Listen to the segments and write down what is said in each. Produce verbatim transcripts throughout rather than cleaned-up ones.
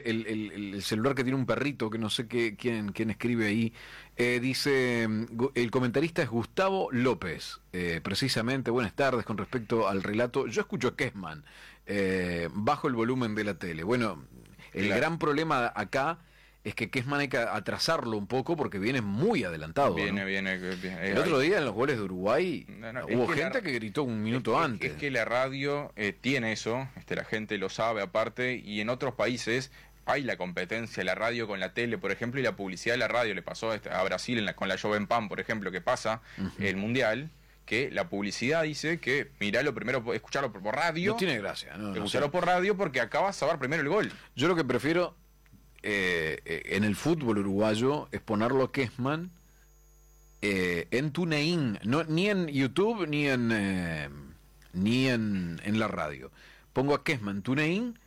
el, el, el celular que tiene un perrito, que no sé qué, quién, quién escribe ahí. Eh, dice, el comentarista es Gustavo López, eh, precisamente, buenas tardes, con respecto al relato. Yo escucho a Kessman, eh, bajo el volumen de la tele. Bueno, el Claro. gran problema acá es que Kessman hay que atrasarlo un poco porque viene muy adelantado. Viene, ¿no? viene, viene. El otro día en los goles de Uruguay No, no, hubo es que gente la- que gritó un minuto es, es- antes. Es que la radio eh, tiene eso, este, la gente lo sabe aparte, y en otros países hay la competencia de la radio con la tele, por ejemplo, y la publicidad de la radio. Le pasó este, a Brasil en la, con la Joven Pan, por ejemplo, que pasa Uh-huh. el Mundial, que la publicidad dice que miralo primero, escucharlo por, por radio, No tiene gracia, ¿no? No escucharlo sé. por radio porque acá vas a ver primero el gol. Yo lo que prefiero eh, eh, en el fútbol uruguayo es ponerlo a Kessman eh, en TuneIn, no, ni en YouTube ni en eh, ni en, en la radio. Pongo a Kessman TuneIn,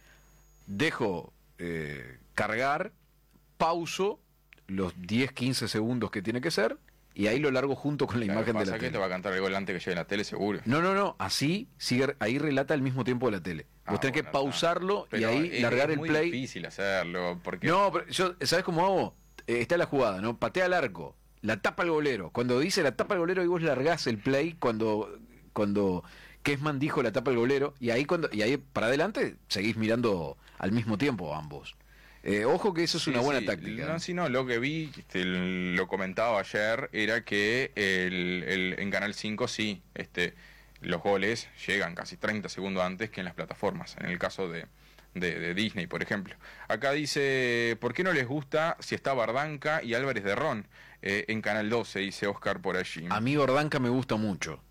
dejo eh, cargar, pauso los diez quince segundos que tiene que ser y ahí lo largo junto con la Claro, imagen de pasa la que tele. te va a cantar el gol antes que llegue en la tele, seguro. No, no, no, así sigue, ahí relata al mismo tiempo de la tele. Vos Ah, tenés bueno, que pausarlo está. y Pero ahí es- largar es el muy play. difícil hacerlo, porque No, pero yo, ¿sabes cómo hago? Eh, está la jugada, ¿no? Patea al arco, la tapa el golero. Cuando dice la tapa el golero y vos largás el play cuando cuando Kessman dijo la tapa el golero y ahí cuando y ahí para adelante seguís mirando al mismo tiempo ambos. Eh, ojo que eso es Sí, una buena sí. táctica. No, si no, lo que vi, este, el- lo comentaba ayer, era que el, el- en Canal cinco sí, este, los goles llegan casi treinta segundos antes que en las plataformas, en el caso de, de, de Disney, por ejemplo. Acá dice, ¿por qué no les gusta si está Bardanca y Álvarez de Ron eh, en Canal doce? Dice Oscar por allí. A mí Ordanca me gusta mucho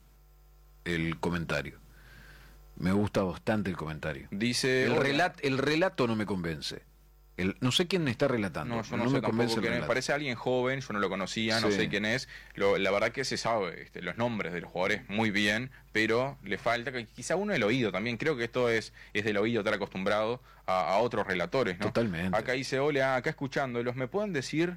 el comentario. Me gusta bastante el comentario. Dice... El, hola. relat, el relato no me convence. El, no sé quién está relatando. No, yo no, no sé me tampoco convence el quién es. relato. Parece alguien joven, yo no lo conocía, no Sí. sé quién es. Lo, la verdad que se sabe este, los nombres de los jugadores muy bien, pero le falta que quizá uno del oído también. Creo que esto es, es del oído, estar acostumbrado a, a otros relatores, ¿no? Totalmente. Acá dice, hola, acá escuchándolos, ¿me pueden decir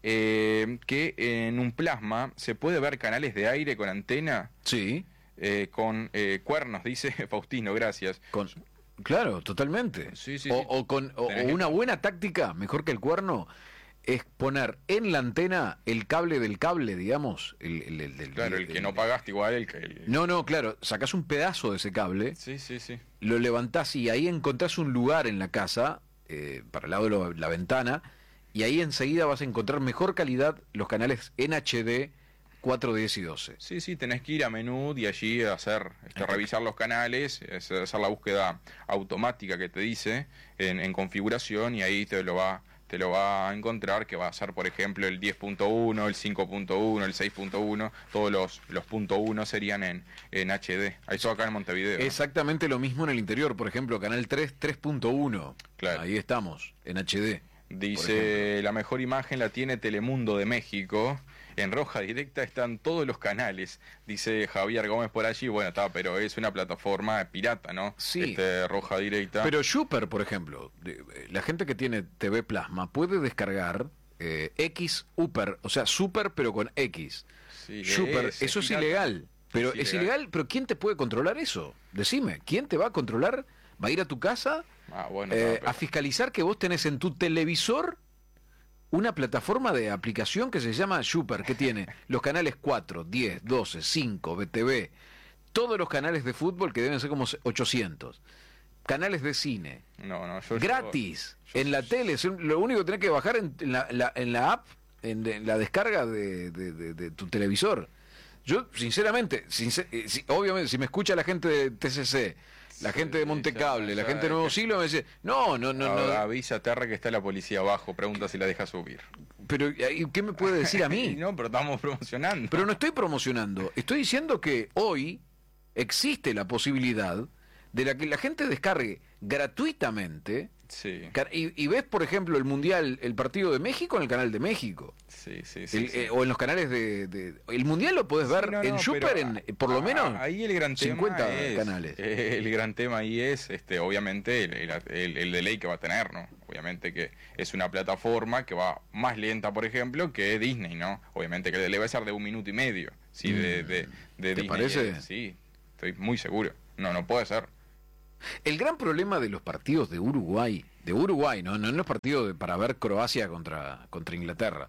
eh, que en un plasma se puede ver canales de aire con antena? Sí. Eh, con eh, cuernos, dice Faustino, gracias. Con, claro, totalmente. Sí, sí, o, sí. o con o, Tenés o que- una buena táctica, mejor que el cuerno, es poner en la antena el cable del cable, digamos. El, el- el- del- Claro, el que no pagaste igual, el que... el- No, no, claro, sacás un pedazo de ese cable, Sí, sí, sí. lo levantás y ahí encontrás un lugar en la casa, eh, para el lado de lo- la ventana, y ahí enseguida vas a encontrar mejor calidad los canales en H D cuatro, diez y doce. Sí, sí, tenés que ir a menú y allí hacer, este, revisar los canales, es- hacer la búsqueda automática que te dice en, en configuración, y ahí te lo va te lo va a encontrar, que va a ser, por ejemplo, el diez punto uno, el cinco punto uno, el seis punto uno, todos los, los punto uno serían en, en H D. Eso acá en Montevideo, ¿no? Exactamente lo mismo en el interior, por ejemplo, Canal tres, tres punto uno. Claro. Ahí estamos, en H D. Dice, la mejor imagen la tiene Telemundo de México. En roja directa están todos los canales, dice Javier Gómez por allí. Bueno, está, pero es una plataforma pirata, ¿no? Sí. Este, roja directa. Pero Super, por ejemplo, de- la gente que tiene T V Plasma puede descargar eh, X Upper, o sea, Super pero con X. Sí, Super, es, eso es pirata. ilegal. Pero Es es ilegal. ilegal, pero ¿quién te puede controlar eso? Decime, ¿quién te va a controlar? ¿Va a ir a tu casa Ah, bueno, eh, está, pero- a fiscalizar que vos tenés en tu televisor una plataforma de aplicación que se llama Super, que tiene los canales cuatro, diez, doce, cinco, B T V, todos los canales de fútbol que deben ser como ochocientos, canales de cine, No, no, yo... gratis, yo- en la tele, es lo único que tenés que bajar en, en la, la- en la app, en, de- en la descarga de, de- de- de tu televisor. Yo, sinceramente, sincer- eh, si- obviamente, si me escucha la gente de T C C, la Sí, gente de ya, Montecable, la ya, gente de Nuevo que- Siglo, me dice, no, no, no, No, no, avisa a Terra que está la policía abajo, pregunta si la deja subir. pero ¿y ¿qué me puede decir a mí? No, pero estamos promocionando. Pero no estoy promocionando, estoy diciendo que hoy existe la posibilidad de la que la gente descargue gratuitamente Sí, car- y, y ves, por ejemplo, el Mundial, el partido de México en el canal de México. sí, sí, sí. El, sí. eh, o en los canales de, de- el Mundial lo podés ver Sí, no, en no, Super pero en eh, por lo a- menos ahí el gran tema cincuenta es, canales. eh, el gran tema ahí es este obviamente el, el, el, el delay que va a tener, ¿no? Obviamente que es una plataforma que va más lenta, por ejemplo, que Disney, ¿no? Obviamente que el delay va a ser de un minuto y medio, sí, de, de, de ¿Te Disney. parece? Sí, estoy muy seguro. No, no puede ser. El gran problema de los partidos de Uruguay, de Uruguay, no, no en los partidos de, para ver Croacia contra, contra Inglaterra,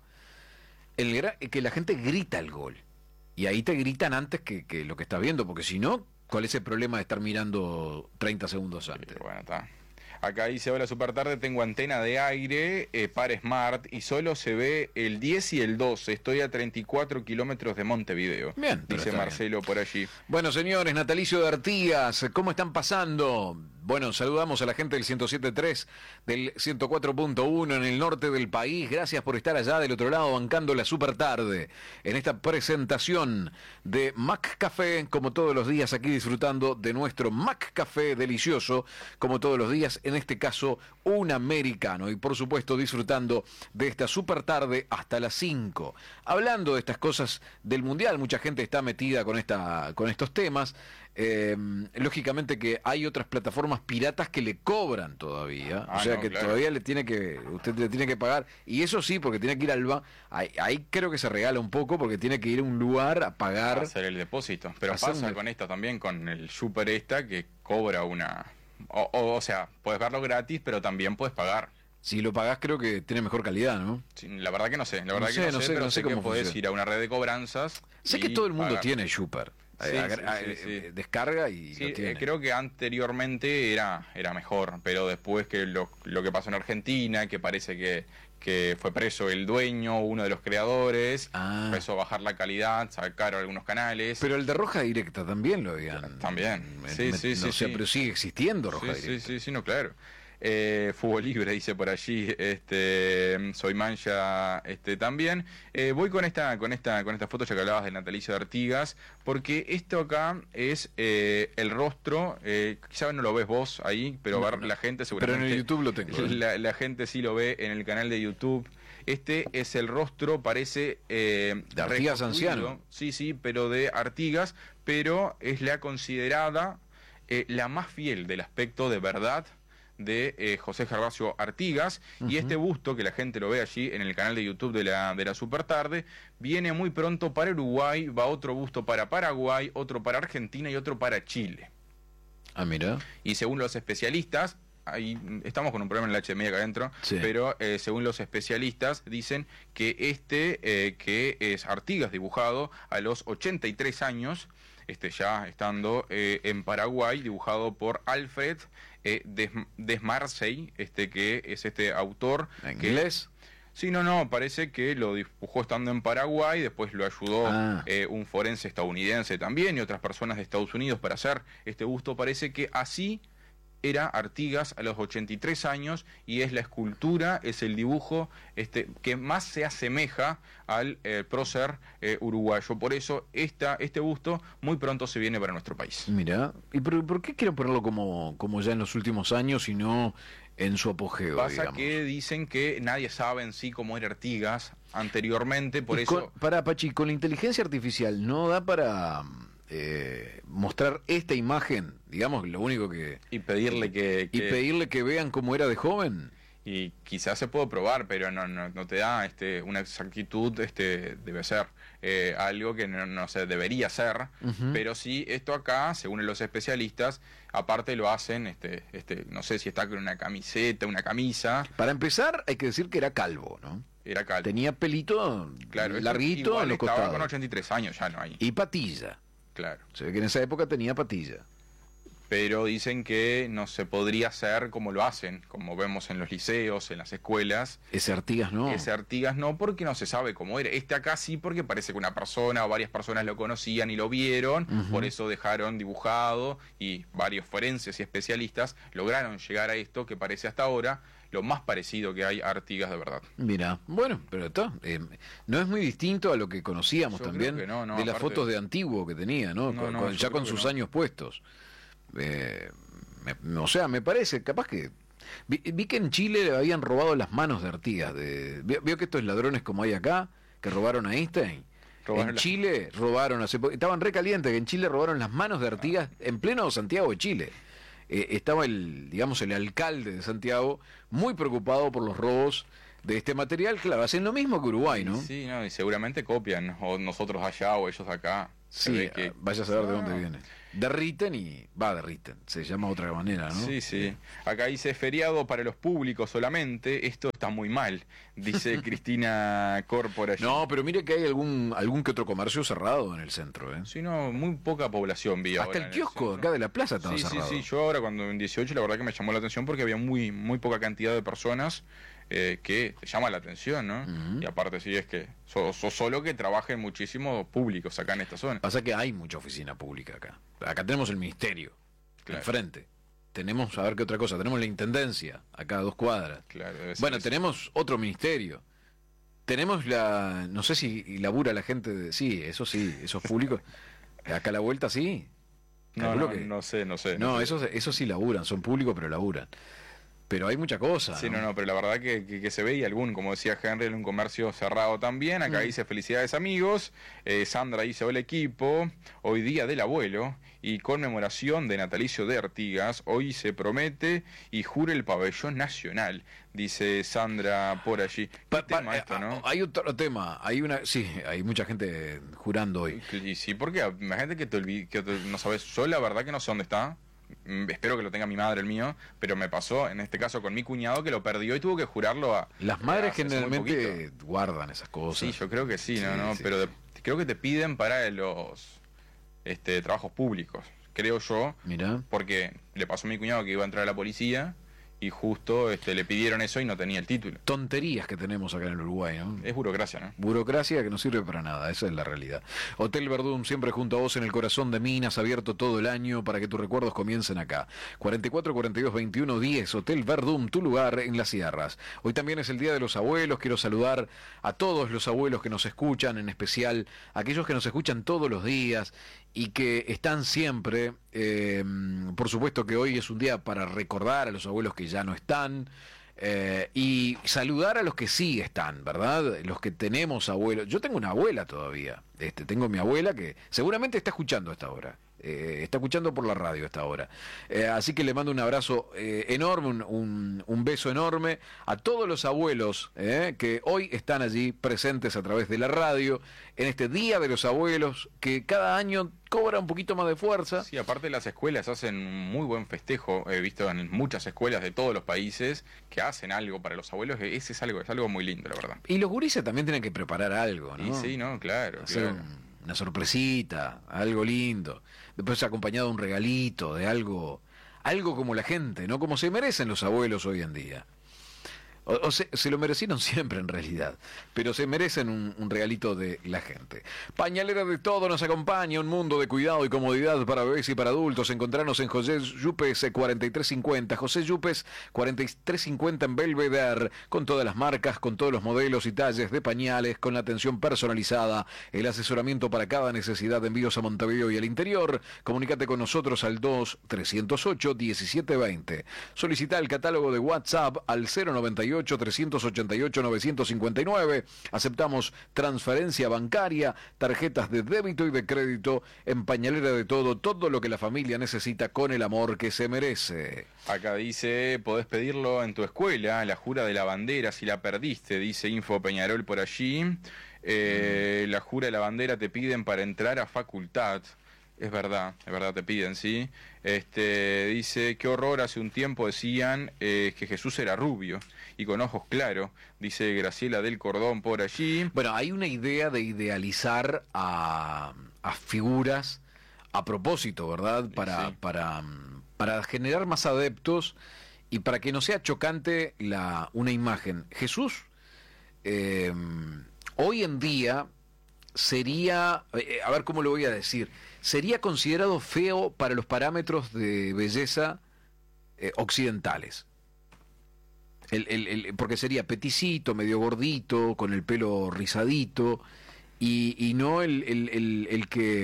el gra- que la gente grita el gol. Y ahí te gritan antes que, que lo que estás viendo, porque si no, ¿cuál es el problema de estar mirando treinta segundos antes? Sí, bueno, está. Acá dice, hola, super tarde, tengo antena de aire eh, para Smart y solo se ve el diez y el doce. Estoy a treinta y cuatro kilómetros de Montevideo. Bien, pero dice está Marcelo bien. por allí. Bueno, señores, natalicio de Artigas, ¿cómo están pasando? Bueno, saludamos a la gente del ciento siete punto tres, del ciento cuatro punto uno en el norte del país. Gracias por estar allá del otro lado bancando la super tarde en esta presentación de Mac Café, como todos los días aquí disfrutando de nuestro Mac Café delicioso, como todos los días, en este caso un americano, y por supuesto disfrutando de esta super tarde hasta las cinco. Hablando de estas cosas del Mundial, mucha gente está metida con, esta, con estos temas. Eh, lógicamente que hay otras plataformas piratas que le cobran todavía, Ah, o sea no, que claro. todavía le tiene que, usted le tiene que pagar, y eso sí, porque tiene que ir al ba, ahí, ahí creo que se regala un poco, porque tiene que ir a un lugar a pagar. Hacer el depósito. Pero Hacer pasa un- con esta también, con el super esta que cobra una... O, o, o sea, puedes verlo gratis, pero también puedes pagar. Si lo pagás creo que tiene mejor calidad, ¿no? Sí, la verdad que no sé, la No verdad sé, que no, no sé, sé, pero no sé sé que cómo podés funciona. ir a una red de cobranzas. Sé que y todo el mundo pagar. tiene Super. Sí, Eh, sí, agra- sí, eh, sí. eh, descarga y Sí, lo tiene. eh, creo que anteriormente era, era mejor, pero después que lo, lo que pasó en Argentina, que parece que, que fue preso el dueño, uno de los creadores, Ah. empezó a bajar la calidad, sacaron algunos canales. Pero el de Roja Directa también lo habían. También. me- Sí, me- sí, no sí, sé, sí. pero sigue existiendo Roja Sí, sí, Directa. sí, sí, no, claro. Eh, fútbol libre, dice por allí, este, soy mancha, este, también. Eh, voy con esta, con esta, con esta foto, ya que hablabas del natalicio de Artigas, porque esto acá es eh, el rostro, eh, quizás no lo ves vos ahí, pero No, ver no. la gente Pero seguramente. en el YouTube lo tengo. ¿eh? La, la gente sí lo ve en el canal de YouTube. Este es el rostro, parece... Eh, De Artigas reconstruido. anciano. Sí, sí, pero de Artigas, pero es la considerada eh, la más fiel del aspecto de verdad de eh, José Gervasio Artigas. Y este busto, que la gente lo ve allí en el canal de YouTube de la, de la Super Tarde, viene muy pronto para Uruguay, va otro busto para Paraguay, otro para Argentina y otro para Chile. Ah, mira. Y según los especialistas, ahí estamos con un problema en el H D M I acá adentro, Sí. pero eh, según los especialistas dicen que este, eh, que es Artigas dibujado a los ochenta y tres años, este ya estando eh, en Paraguay, dibujado por Alfred eh, Des Desmarcey, este que es este autor ¿En que inglés? Sí, no, no, parece que lo dibujó estando en Paraguay, después lo ayudó Ah. eh, un forense estadounidense también y otras personas de Estados Unidos para hacer este busto. Parece que así era Artigas a los ochenta y tres años y es la escultura, es el dibujo este, que más se asemeja al eh, prócer eh, uruguayo. Por eso esta, este busto muy pronto se viene para nuestro país. Mira. ¿Y por, por qué quieren ponerlo como, como ya en los últimos años y no en su apogeo, Pasa digamos? que dicen que nadie sabe en sí cómo era Artigas anteriormente, por Y eso... con- para Pachi, con la inteligencia artificial, ¿no da para eh, mostrar esta imagen? Digamos, lo único que... Y pedirle que... Y que- pedirle que vean cómo era de joven. y quizás se puede probar, pero no, no, no te da este, una exactitud, este, debe ser eh, algo que no, no se debería ser, Ujú. pero sí, esto acá, según los especialistas, aparte lo hacen, este, este, no sé si está con una camiseta, una camisa, Para empezar, hay que decir que era calvo, ¿no? era calvo. Tenía pelito Claro, esto larguito igual en los estaba costados. con ochenta y tres años, ya no hay, Y patilla. claro. Se ve que en esa época tenía patilla. Pero dicen que no se podría hacer como lo hacen, como vemos en los liceos, en las escuelas. Ese Artigas no. Ese Artigas no, porque no se sabe cómo era. Este acá sí, porque parece que una persona o varias personas lo conocían y lo vieron, Ujú. por eso dejaron dibujado y varios forenses y especialistas lograron llegar a esto que parece hasta ahora lo más parecido que hay a Artigas de verdad. Mira, bueno, pero está. eh, no es muy distinto a lo que conocíamos Yo también creo que no, no, de las aparte- fotos de antiguo que tenía, ¿no? No, Con- no, con- yo ya creo con que sus no. años puestos. Eh, me- o sea, me parece, capaz que. Vi, vi que en Chile le habían robado las manos de Artigas. De, vio, vio que estos ladrones como hay acá, que robaron a Einstein. Robaron en la- Chile robaron, hace po- estaban re calientes, que en Chile robaron las manos de Artigas en pleno Santiago de Chile. Eh, estaba el, digamos, el alcalde de Santiago muy preocupado por los robos de este material. Claro, hacen lo mismo que Uruguay, ¿no? Sí, no, y seguramente copian, o nosotros allá o ellos acá. Se Sí, ve que- vaya a saber de dónde Ah. viene. Derriten y... Va, derriten. Se llama de otra manera, ¿no? Sí, sí. Acá dice feriado para los públicos solamente. Esto está muy mal, dice Cristina Corpora. No, pero mire que hay algún algún que otro comercio cerrado en el centro, ¿eh? Sí, no, muy poca población vi. Hasta el kiosco acá de la plaza estaba sí, cerrado. Sí, sí, yo ahora cuando en dieciocho la verdad que me llamó la atención porque había muy, muy poca cantidad de personas eh, que te llama la atención, ¿no? Uh-huh. Y aparte sí es que sos so, solo que trabajen muchísimos públicos acá en esta zona. Pasa que hay mucha oficina pública acá. Acá tenemos el ministerio, claro, enfrente. Tenemos, a ver qué otra cosa, tenemos la intendencia, acá a dos cuadras. Claro, bueno, eso. Tenemos otro ministerio. Tenemos la, no sé si labura la gente de, sí, eso sí, esos públicos. Acá a la vuelta sí. No, no, que, no sé, no sé. No, no sé. Esos, esos sí laburan, son públicos pero laburan. Pero hay mucha cosa. Sí, no, no, no, pero la verdad que, que, que se ve y algún, como decía Henry, un comercio cerrado también. Acá mm. dice felicidades amigos. Eh, Sandra dice hola equipo. Hoy día del abuelo y conmemoración de natalicio de Artigas. Hoy se promete y jura el pabellón nacional. Dice Sandra por allí. ¿Qué pa, pa, tema esto, no? Hay otro tema. Hay una, sí, hay mucha gente jurando hoy. Y sí, porque imagínate que te olvides, que te, no sabes. Yo la verdad que no sé dónde está. Espero que lo tenga mi madre el mío, pero me pasó en este caso con mi cuñado que lo perdió y tuvo que jurarlo a... Las madres generalmente guardan esas cosas. Sí, yo creo que sí, sí ¿no? ¿no? Sí. Pero de, creo que te piden para los este, trabajos públicos, creo yo. Mirá. Porque le pasó a mi cuñado que iba a entrar a la policía y justo este, le pidieron eso y no tenía el título. Tonterías que tenemos acá en el Uruguay, ¿no? Es burocracia, ¿no? Burocracia que no sirve para nada, esa es la realidad. Hotel Verdún, siempre junto a vos en el corazón de Minas, abierto todo el año para que tus recuerdos comiencen acá. cuarenta y cuatro, cuarenta y dos, veintiuno, diez, Hotel Verdún, tu lugar en las sierras. Hoy también es el Día de los Abuelos, quiero saludar a todos los abuelos que nos escuchan, en especial a aquellos que nos escuchan todos los días y que están siempre, eh, por supuesto que hoy es un día para recordar a los abuelos que ya no están, eh, y saludar a los que sí están, ¿verdad? Los que tenemos abuelos. Yo tengo una abuela todavía, este, tengo mi abuela que seguramente está escuchando a esta hora. Eh, está escuchando por la radio a esta hora. Eh, así que le mando un abrazo eh, enorme, un, un, un beso enorme a todos los abuelos eh, que hoy están allí presentes a través de la radio, en este Día de los Abuelos, que cada año cobra un poquito más de fuerza. Sí, aparte las escuelas hacen un muy buen festejo, he visto en muchas escuelas de todos los países que hacen algo para los abuelos, ese es algo, es algo muy lindo, la verdad. Y los gurises también tienen que preparar algo, ¿no? Y sí, no, claro, Hacer claro. Un, una sorpresita, algo lindo. Después acompañado de un regalito, de algo, algo como la gente, ¿no? Como se merecen los abuelos hoy en día. O, o se, se lo merecieron siempre en realidad, pero se merecen un, un regalito de la gente. Pañalera de Todo nos acompaña, un mundo de cuidado y comodidad para bebés y para adultos. Encontrarnos en José Yupes cuarenta y tres cincuenta, José Yupes cuarenta y tres cincuenta en Belvedere, con todas las marcas, con todos los modelos y talles de pañales, con la atención personalizada, el asesoramiento para cada necesidad de envíos a Montevideo y al interior. Comunícate con nosotros al dos, trescientos ocho, diecisiete veinte. Solicita el catálogo de WhatsApp al cero noventa y ocho, trescientos ochenta y ocho, novecientos cincuenta y nueve. Aceptamos transferencia bancaria, tarjetas de débito y de crédito. En Pañalera de Todo, todo lo que la familia necesita con el amor que se merece. Acá dice, podés pedirlo en tu escuela, la jura de la bandera, si la perdiste, dice Info Peñarol por allí. Eh, mm. La jura de la bandera te piden para entrar a facultad. Es verdad, es verdad, te piden, ¿sí? Este, dice, qué horror, hace un tiempo decían eh, que Jesús era rubio y con ojos claros, dice Graciela del Cordón por allí. Bueno, hay una idea de idealizar a, a figuras a propósito, ¿verdad? Para, sí. para, para generar más adeptos y para que no sea chocante la, una imagen. Jesús, eh, hoy en día sería, eh, a ver cómo lo voy a decir, sería considerado feo para los parámetros de belleza eh, occidentales. El, el, el, porque sería peticito, medio gordito, con el pelo rizadito, y, y no el, el, el, el que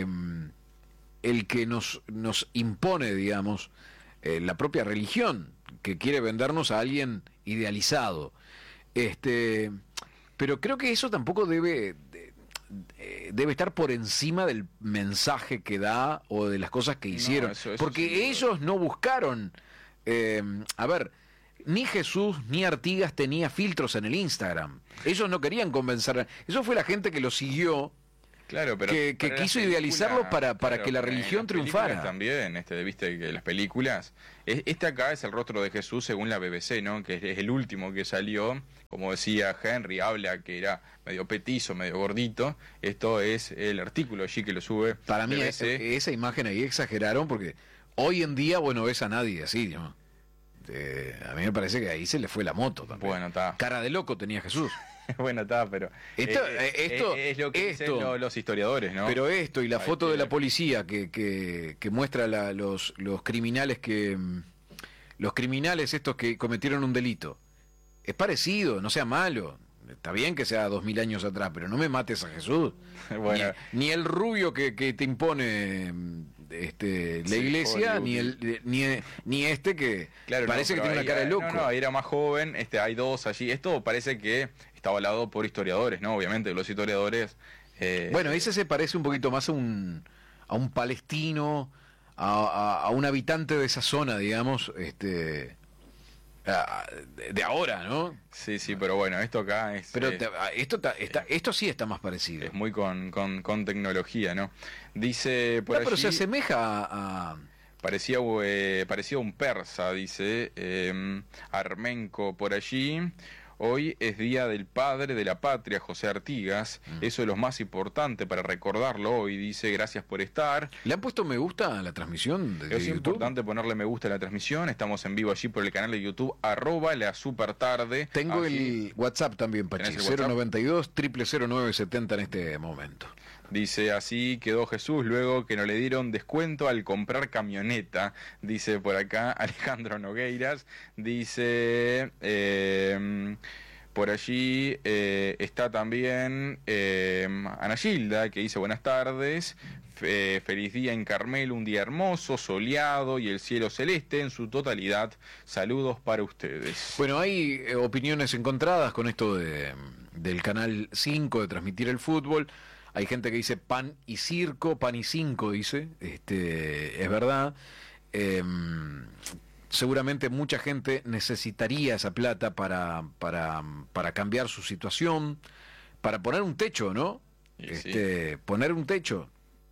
el que nos, nos impone, digamos, eh, la propia religión, que quiere vendernos a alguien idealizado. Este, pero creo que eso tampoco debe... debe estar por encima del mensaje que da o de las cosas que hicieron, no, eso, eso porque sí, ellos no buscaron eh, a ver, ni Jesús ni Artigas tenía filtros en el Instagram, ellos no querían convencer, eso fue la gente que lo siguió Claro, pero que, que pero quiso las idealizarlo películas, para, para claro, que la pero en religión las películas triunfara. También, este, viste que las películas, es- este acá es el rostro de Jesús según la B B C, ¿no? Que es, es el último que salió, como decía Henry, habla que era medio petizo, medio gordito. Esto es el artículo allí que lo sube Para mí B B e- C. esa imagen ahí exageraron porque hoy en día, bueno, ves a nadie así, ¿no? Eh, a mí me parece que ahí se le fue la moto también. Bueno, está. Cara de loco tenía Jesús. Bueno, está, pero Esto- eh, eh, esto- es, es lo que esto- dicen lo- los historiadores, ¿no? Pero esto y la Hay foto que- de la policía que, que, que muestra la- los, los criminales que mm, los criminales estos que cometieron un delito es parecido, no sea malo. Está bien que sea dos mil años atrás, pero no me mates a Jesús. Bueno. Ni, ni el rubio que, que te impone mm, este, la Sí, iglesia, Hollywood. ni el ni, ni este que Claro, no, parece que pero tiene una ahí- cara de ahí- loco. No, no, ahí era más joven, este, hay dos allí. Esto parece que está avalado por historiadores, ¿no? Obviamente, los historiadores... eh, Bueno, ese se parece un poquito más a un, a un palestino, a, a- a un habitante de esa zona, digamos, este, a- de, de ahora, ¿no? Sí, sí, pero bueno, esto acá es... Pero eh, te- a- esto, ta- está, esto sí está más parecido. es muy con, con, con tecnología, ¿no? Dice por No, pero allí... se asemeja a... a- Parecía, eh, parecía un persa, dice eh, Armenco por allí. Hoy es Día del Padre de la Patria, José Artigas. Mm. Eso es lo más importante para recordarlo hoy. Dice, gracias por estar. ¿Le han puesto me gusta a la transmisión de, de Es YouTube? importante ponerle me gusta a la transmisión. Estamos en vivo allí por el canal de YouTube, arroba la super tarde. Tengo Allí el WhatsApp también, Pachi, ¿Tenés el cero WhatsApp? noventa y dos, cero cero cero nueve setenta en este momento. Dice, así quedó Jesús luego que no le dieron descuento al comprar camioneta. Dice por acá Alejandro Nogueiras. Dice, eh, por allí eh, está también eh, Ana Gilda, que dice buenas tardes. Fe- feliz día en Carmelo, un día hermoso, soleado y el cielo celeste en su totalidad. Saludos para ustedes. Bueno, hay eh, opiniones encontradas con esto de, del Canal cinco, de transmitir el fútbol. Hay gente que dice pan y circo, pan y cinco, dice. Este, es verdad. Eh, seguramente mucha gente necesitaría esa plata para, para, para cambiar su situación, para poner un techo, ¿no? Y sí. Este, poner un techo.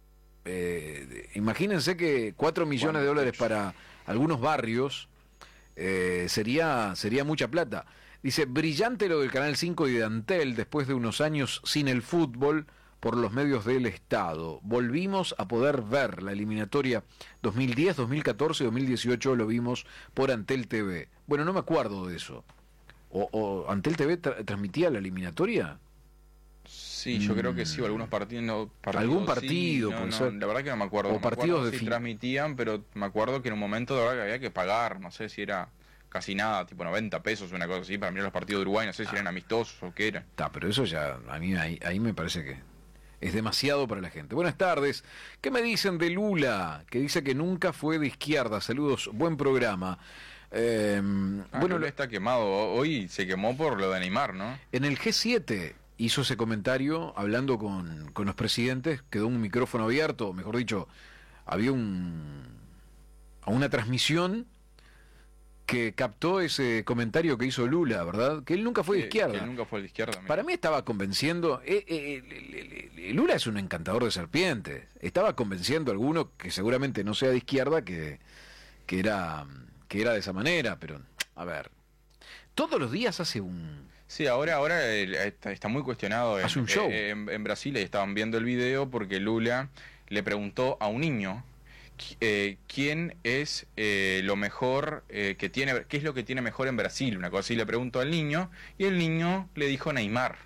Eh, imagínense que cuatro millones de ¿Cuánto dólares techo? para algunos barrios eh, sería, sería mucha plata. Dice, brillante lo del Canal cinco y de Antel después de unos años sin el fútbol por los medios del Estado. Volvimos a poder ver la eliminatoria dos mil diez, dos mil catorce, dos mil dieciocho, lo vimos por Antel T V. Bueno, no me acuerdo de eso. ¿O, o Antel T V tra- transmitía la eliminatoria? Sí, yo creo que sí, o algunos partidos, no, partidos Algún sí, partido, no, puede no, ser. la verdad que no me acuerdo. O no me partidos acuerdo de si fin- transmitían, pero me acuerdo que en un momento de verdad que había que pagar, no sé si era casi nada, tipo noventa pesos, una cosa así, para mirar los partidos de Uruguay, no sé si eran amistosos o qué eran. Está, pero eso ya, a mí ahí, ahí me parece que es demasiado para la gente. Buenas tardes. ¿Qué me dicen de Lula? Que dice que nunca fue de izquierda. Saludos, buen programa. Eh, Ah, bueno, Lula está quemado, hoy se quemó por lo de Neymar, ¿no? en el G siete hizo ese comentario hablando con, con los presidentes, quedó un micrófono abierto, mejor dicho, había un una transmisión que captó ese comentario que hizo Lula, ¿verdad? Que él nunca fue de Que- izquierda. que él nunca fue de izquierda. mira. Para mí estaba convenciendo, eh, eh, eh, eh, Lula es un encantador de serpientes, estaba convenciendo a alguno que seguramente no sea de izquierda que, que, era, que era de esa manera, pero a ver, todos los días hace un... Sí, ahora, ahora eh, está, está muy cuestionado en, Hace un show. eh, en, en Brasil, y estaban viendo el video porque Lula le preguntó a un niño qui- eh, quién es eh, lo mejor eh, que tiene, qué es lo que tiene mejor en Brasil, una cosa así le preguntó al niño y el niño le dijo Neymar.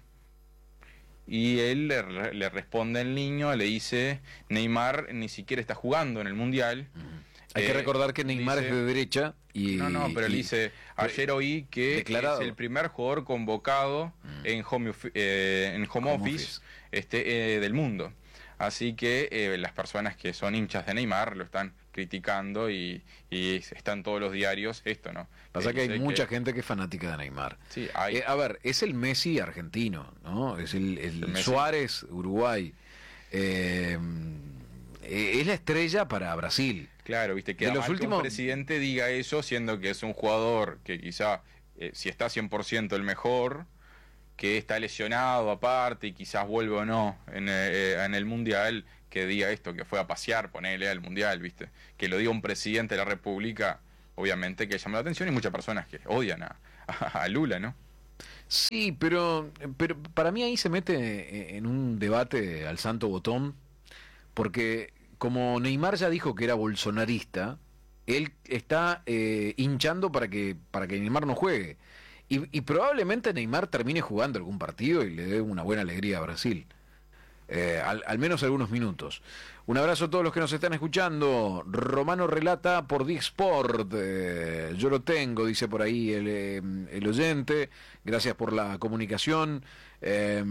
Y él le, re- le responde al niño, le dice, Neymar ni siquiera está jugando en el Mundial. Hay que Eh, recordar que Neymar dice- es de derecha y... No, no, pero él y- dice, ayer oí que declarado. es el primer jugador convocado Mm. en home, ofi- eh, en home, Home office, office. Este, eh, del mundo. Así que eh, las personas que son hinchas de Neymar lo están criticando y, y está en todos los diarios esto, ¿no? Pasa Eh, que hay dice mucha gente que es fanática de Neymar. Sí, hay... Eh, a ver, es el Messi argentino, ¿no? Es el, el El Messi. Suárez Uruguay. Eh, eh, es la estrella para Brasil. Claro, viste, que de a los mal que últimos- un presidente diga eso, siendo que es un jugador que quizá, eh, si está cien por ciento el mejor, que está lesionado aparte y quizás vuelve o no en, eh, en el Mundial, que diga esto, que fue a pasear, ponerle al Mundial, ¿viste? Que lo diga un presidente de la República, obviamente que llama la atención, y muchas personas que odian a, a, a Lula, ¿no? Sí, pero, pero para mí ahí se mete en un debate al santo botón, porque como Neymar ya dijo que era bolsonarista, él está eh, hinchando para que, para que Neymar no juegue. Y, y probablemente Neymar termine jugando algún partido y le dé una buena alegría a Brasil. Eh, al, al menos algunos minutos. Un abrazo a todos los que nos están escuchando. Romano relata por Dixport. Eh, yo lo tengo, dice por ahí el, eh, el oyente. Gracias por la comunicación. Eh,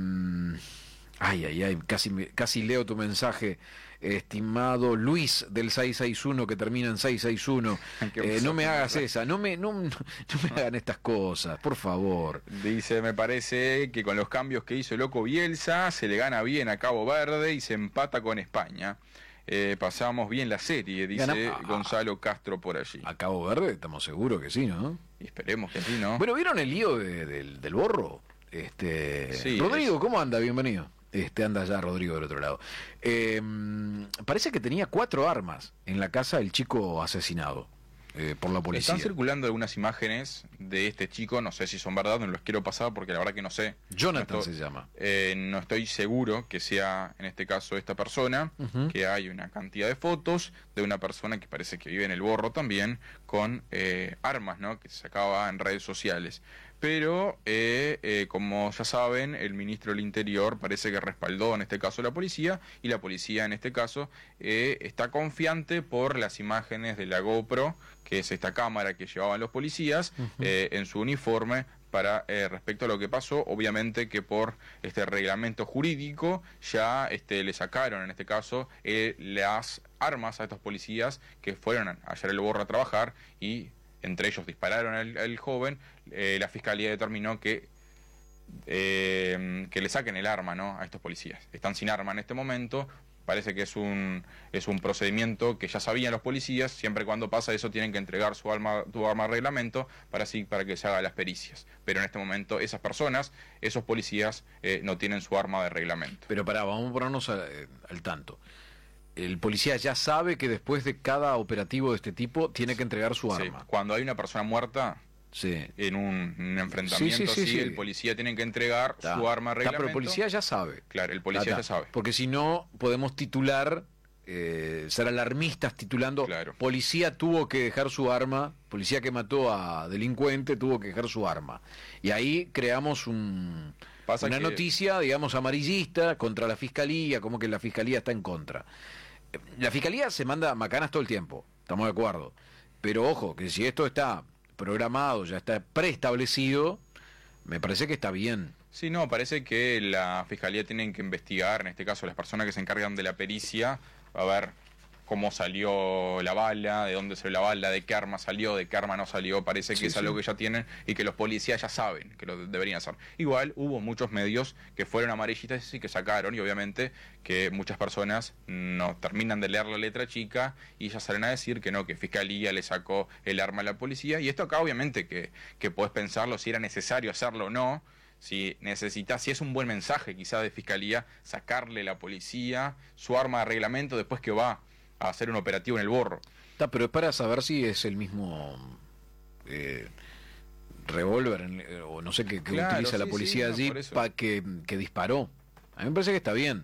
ay, ay, ay, casi, casi leo tu mensaje. Estimado Luis del seis seis uno, que termina en seis seis uno, eh, no me hagas esa, no me, no, no me hagan estas cosas, por favor. Dice, me parece que con los cambios que hizo el loco Bielsa se le gana bien a Cabo Verde y se empata con España. Eh, pasamos bien la serie, dice Gana... Gonzalo Castro por allí. A Cabo Verde estamos seguros que sí, ¿no? Y esperemos que sí, ¿no? Bueno, ¿vieron el lío de, de, del borro? Este, sí, Rodrigo, es... ¿cómo anda? Bienvenido. Este, anda ya Rodrigo del otro lado. Eh, parece que tenía cuatro armas en la casa del chico asesinado eh, por la policía. Están circulando algunas imágenes de este chico, no sé si son verdad, no los quiero pasar porque la verdad que no sé. Jonathan no estoy, se llama. Eh, no estoy seguro que sea en este caso esta persona, uh-huh. que hay una cantidad de fotos de una persona que parece que vive en el Borro también, con eh, armas, ¿no?, que se sacaba en redes sociales. Pero, eh, eh, como ya saben, el ministro del Interior parece que respaldó en este caso a la policía, y la policía en este caso eh, está confiante por las imágenes de la GoPro, que es esta cámara que llevaban los policías, uh-huh. eh, en su uniforme, para eh, respecto a lo que pasó. Obviamente que por este reglamento jurídico ya este, le sacaron en este caso eh, las armas a estos policías que fueron ayer al Borro a trabajar, y entre ellos dispararon al, al joven. Eh, la fiscalía determinó que eh, que le saquen el arma, ¿no?, a estos policías. Están sin arma en este momento. Parece que es un es un procedimiento que ya sabían los policías. Siempre y cuando pasa eso tienen que entregar su arma, tu arma a reglamento para así para que se hagan las pericias. Pero en este momento esas personas, esos policías, eh, no tienen su arma de reglamento. Pero pará, vamos a ponernos a, eh, al tanto. El policía ya sabe que después de cada operativo de este tipo tiene que entregar su arma. Sí. Cuando hay una persona muerta, sí, en un, un enfrentamiento, sí, sí, sí, sí, el policía tiene que entregar Ta. su arma de reglamento. Ta, pero el policía ya sabe. Claro, el policía Ta, ta. ya sabe. Porque si no, podemos titular, eh, ser alarmistas titulando, claro, policía tuvo que dejar su arma, policía que mató a delincuente tuvo que dejar su arma. Y ahí creamos un... Pasa una que... noticia, digamos, amarillista contra la fiscalía, como que la fiscalía está en contra. La fiscalía se manda macanas todo el tiempo, estamos de acuerdo. Pero ojo, que si esto está programado, ya está preestablecido, me parece que está bien. Sí, no, parece que la fiscalía tiene que investigar, en este caso las personas que se encargan de la pericia, a ver cómo salió la bala, de dónde salió la bala, de qué arma salió, de qué arma no salió. Parece que sí, es sí. algo que ya tienen y que los policías ya saben que lo deberían hacer. Igual hubo muchos medios que fueron amarillistas y que sacaron, y obviamente que muchas personas no terminan de leer la letra chica y ya salen a decir que no, que Fiscalía le sacó el arma a la policía. Y esto acá obviamente que, que podés pensarlo si era necesario hacerlo o no. Si necesitas, si es un buen mensaje quizás de Fiscalía, sacarle a la policía su arma de reglamento después que va a hacer un operativo en el Borro. Está, pero es para saber si es el mismo eh, revólver o no sé qué, que claro, utiliza sí, la policía sí, allí no, para que, que disparó. A mí me parece que está bien.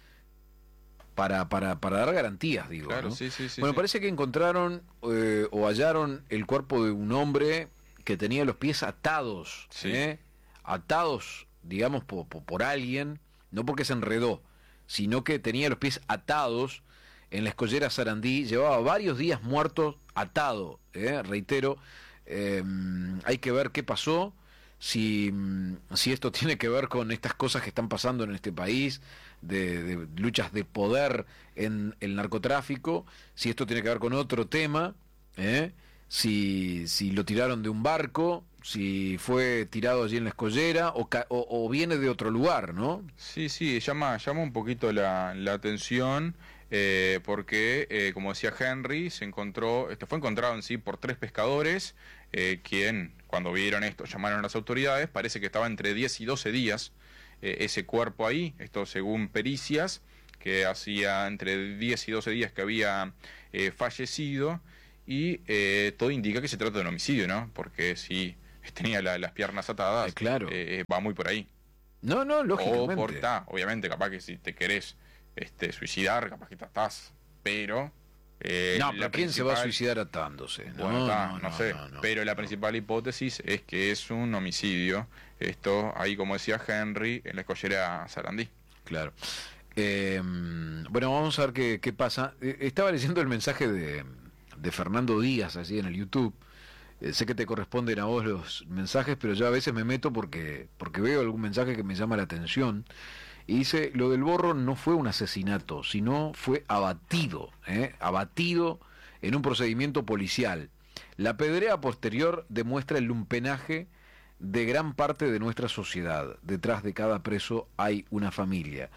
Para, para, para dar garantías, digo. Claro, ¿no? sí, sí, sí, bueno, sí. parece que encontraron eh, o hallaron el cuerpo de un hombre que tenía los pies atados, sí. ¿eh? atados, digamos, por, por, por alguien, no porque se enredó, sino que tenía los pies atados en la escollera Sarandí, llevaba varios días muerto, atado, ¿eh? reitero, eh, hay que ver qué pasó, si, si esto tiene que ver con estas cosas que están pasando en este país, de, de luchas de poder en el narcotráfico, si esto tiene que ver con otro tema, ¿eh? si, si lo tiraron de un barco, si fue tirado allí en la escollera o, o, o viene de otro lugar, ¿no? Sí, sí, llama, llama un poquito la, la atención. Eh, porque, eh, como decía Henry, se encontró, este fue encontrado en sí por tres pescadores, eh, quien cuando vieron esto, llamaron a las autoridades. Parece que estaba entre diez y doce días eh, ese cuerpo ahí, esto según pericias, que hacía entre diez y doce días que había eh, fallecido, y eh, todo indica que se trata de un homicidio, ¿no? Porque si tenía la, las piernas atadas, eh, claro. eh, va muy por ahí. No, no, lógicamente. O por, ta, obviamente, capaz que si te querés este, suicidar, capaz que te atás, pero... Eh, no, pero ¿quién se va a suicidar atándose? No, bueno, ta, no, no, no sé, no, no, pero la no. principal hipótesis es que es un homicidio. Esto, ahí como decía Henry, en la escollera Sarandí. Claro. Eh, bueno, vamos a ver qué, qué pasa. Eh, estaba leyendo el mensaje de, de Fernando Díaz allí en el YouTube. Eh, sé que te corresponden a vos los mensajes, pero yo a veces me meto porque, porque veo algún mensaje que me llama la atención. Y dice, lo del Borro no fue un asesinato, sino fue abatido, ¿eh? abatido en un procedimiento policial. La pedrea posterior demuestra el lumpenaje de gran parte de nuestra sociedad. Detrás de cada preso hay una familia.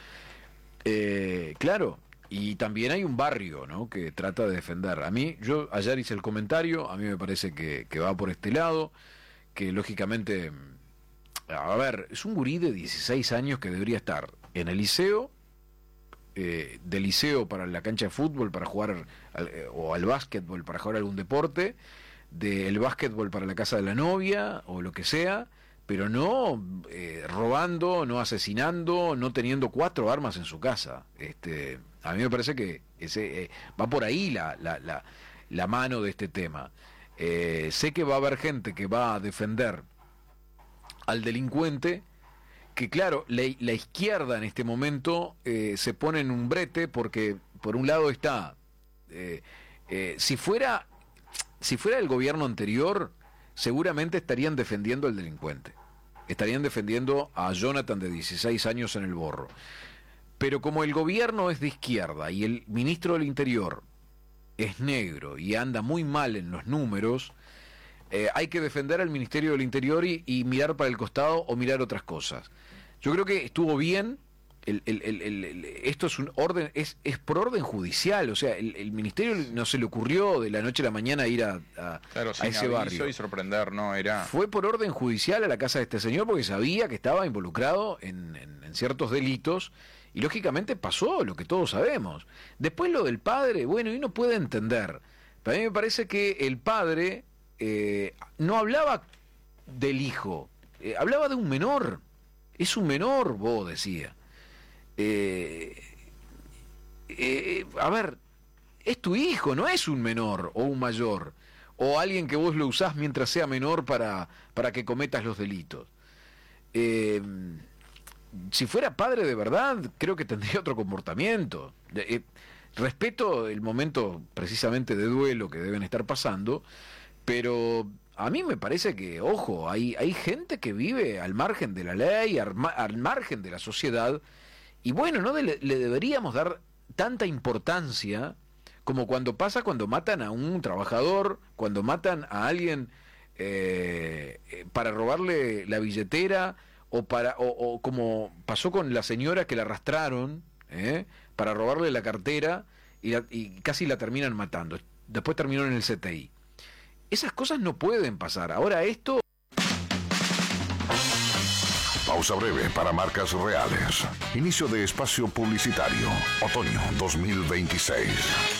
Eh, claro, y también hay un barrio, ¿no?, que trata de defender. A mí, yo ayer hice el comentario, a mí me parece que, que va por este lado, que lógicamente... A ver, es un gurí de dieciséis años que debería estar en el liceo, eh, del liceo para la cancha de fútbol, para jugar, al, eh, o al básquetbol, para jugar algún deporte, del básquetbol para la casa de la novia, o lo que sea, pero no eh, robando, no asesinando, no teniendo cuatro armas en su casa. Este, a mí me parece que ese, eh, va por ahí la, la, la, la mano de este tema. Eh, sé que va a haber gente que va a defender al delincuente, que claro, la, la izquierda en este momento eh, se pone en un brete porque por un lado está, eh, eh, si fuera si fuera el gobierno anterior, seguramente estarían defendiendo al delincuente, estarían defendiendo a Jonathan de dieciséis años en el Borro, pero como el gobierno es de izquierda y el ministro del Interior es negro y anda muy mal en los números, Eh, hay que defender al Ministerio del Interior y, y mirar para el costado o mirar otras cosas. Yo creo que estuvo bien. El, el, el, el, el, esto es un orden, es, es por orden judicial. O sea, el, el Ministerio no se le ocurrió de la noche a la mañana ir a, a, claro, a ese barrio. Y sorprender, no era. Fue por orden judicial a la casa de este señor porque sabía que estaba involucrado en, en, en ciertos delitos. Y lógicamente pasó lo que todos sabemos. Después lo del padre, bueno, y uno puede entender. Pero a mí me parece que el padre eh, no hablaba del hijo, eh, hablaba de un menor. Es un menor, vos decía. Eh, eh, a ver, es tu hijo, no es un menor o un mayor. O alguien que vos lo usás mientras sea menor para, para que cometas los delitos. Eh, si fuera padre de verdad, creo que tendría otro comportamiento. Eh, respeto el momento precisamente de duelo que deben estar pasando, pero a mí me parece que, ojo, hay, hay gente que vive al margen de la ley, al, al margen de la sociedad, y bueno, no de, le deberíamos dar tanta importancia como cuando pasa cuando matan a un trabajador, cuando matan a alguien eh, para robarle la billetera, o para o, o como pasó con la señora que la arrastraron eh, para robarle la cartera y, la, y casi la terminan matando. Después terminó en el C T I. Esas cosas no pueden pasar. Ahora esto... Pausa breve para marcas reales. Inicio de espacio publicitario. Otoño dos mil veintiséis.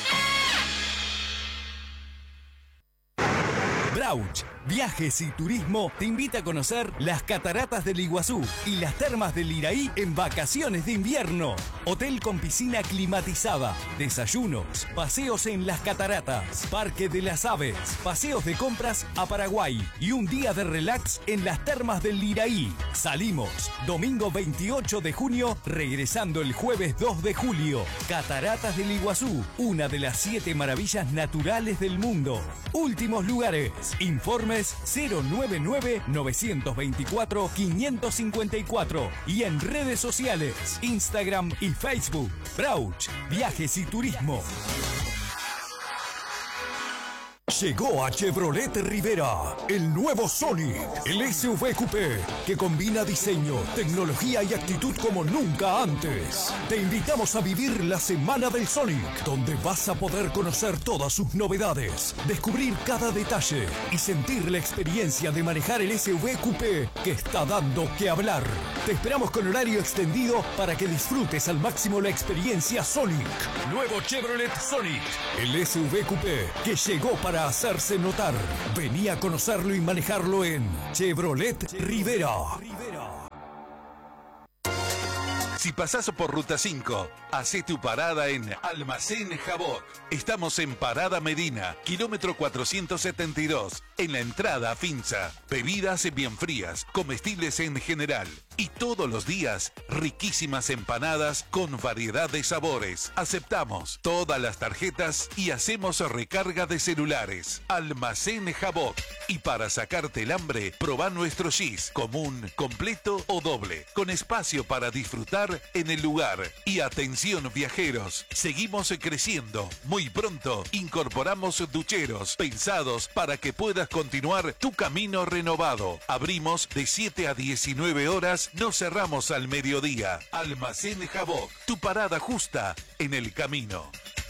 Brauch Viajes y Turismo te invita a conocer las cataratas del Iguazú y las termas del Iraí en vacaciones de invierno. Hotel con piscina climatizada, desayunos, paseos en las cataratas, Parque de las Aves, paseos de compras a Paraguay y un día de relax en las termas del Iraí. Salimos domingo veintiocho de junio, regresando el jueves dos de julio. Cataratas del Iguazú, una de las siete maravillas naturales del mundo. Últimos lugares. Informes cero nueve nueve, nueve dos cuatro, cinco cinco cuatro y en redes sociales, Instagram y Facebook. Brauch Viajes y Turismo. Llegó a Chevrolet Rivera el nuevo Sonic, el S U V coupé que combina diseño, tecnología y actitud como nunca antes. Te invitamos a vivir la Semana del Sonic, donde vas a poder conocer todas sus novedades, descubrir cada detalle y sentir la experiencia de manejar el S U V coupé que está dando que hablar. Te esperamos con horario extendido para que disfrutes al máximo la experiencia Sonic. Nuevo Chevrolet Sonic, el S U V coupé que llegó para hacerse notar. Vení a conocerlo y manejarlo en Chevrolet Rivera. Si pasás por Ruta cinco, hacé tu parada en Almacén Jabot. Estamos en Parada Medina, kilómetro cuatrocientos setenta y dos, en la entrada a Finza. Bebidas bien frías, comestibles en general. Y todos los días, riquísimas empanadas con variedad de sabores. Aceptamos todas las tarjetas y hacemos recarga de celulares. Almacén Jabot. Y para sacarte el hambre, probá nuestro gis, común, completo o doble, con espacio para disfrutar en el lugar. Y atención viajeros, seguimos creciendo. Muy pronto incorporamos ducheros pensados para que puedas continuar tu camino renovado. Abrimos de siete a diecinueve horas, no cerramos al mediodía. Almacén Jabot, tu parada justa en el camino.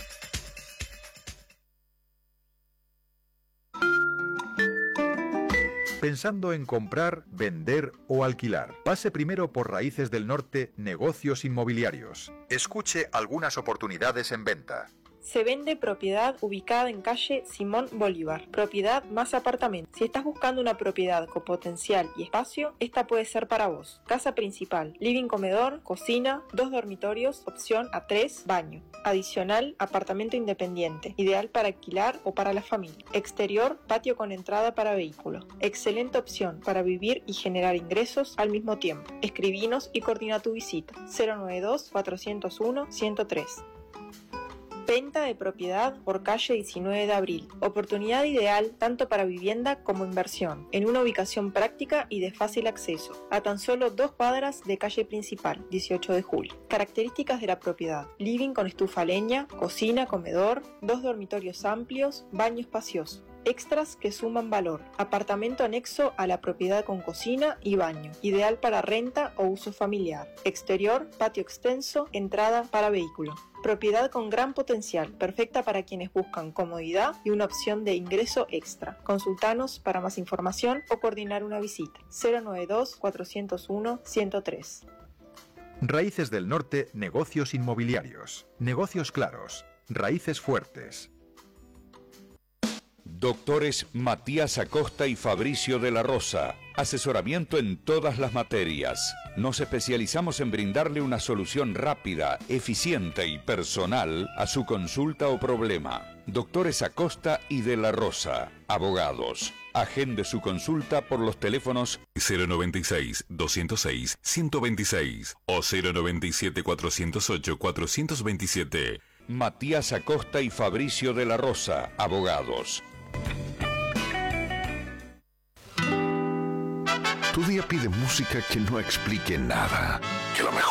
Pensando en comprar, vender o alquilar. Pase primero por Raíces del Norte Negocios Inmobiliarios. Escuche algunas oportunidades en venta. Se vende propiedad ubicada en calle Simón Bolívar, propiedad más apartamento. Si estás buscando una propiedad con potencial y espacio, esta puede ser para vos. Casa principal, living comedor, cocina, dos dormitorios, opción a tres, baño. Adicional, apartamento independiente, ideal para alquilar o para la familia. Exterior, patio con entrada para vehículos. Excelente opción para vivir y generar ingresos al mismo tiempo. Escribinos y coordina tu visita. cero noventa y dos, cuatrocientos uno, ciento tres. Venta de propiedad por calle diecinueve de abril. Oportunidad ideal tanto para vivienda como inversión, en una ubicación práctica y de fácil acceso, a tan solo dos cuadras de calle principal, dieciocho de julio. Características de la propiedad: living con estufa a leña, cocina, comedor, dos dormitorios amplios, baño espacioso. Extras que suman valor: apartamento anexo a la propiedad con cocina y baño, ideal para renta o uso familiar. Exterior, patio extenso, entrada para vehículo. Propiedad con gran potencial, perfecta para quienes buscan comodidad y una opción de ingreso extra. Consultanos para más información o coordinar una visita. cero noventa y dos, cuatrocientos uno, ciento tres. Raíces del Norte Negocios Inmobiliarios. Negocios claros. Raíces fuertes. Doctores Matías Acosta y Fabricio de la Rosa. Asesoramiento en todas las materias. Nos especializamos en brindarle una solución rápida, eficiente y personal a su consulta o problema. Doctores Acosta y de la Rosa. Abogados. Agende su consulta por los teléfonos cero noventa y seis, doscientos seis, ciento veintiséis o cero noventa y siete, cuatrocientos ocho, cuatrocientos veintisiete. Matías Acosta y Fabricio de la Rosa. Abogados. Tu día pide música que no explique nada, que lo mejor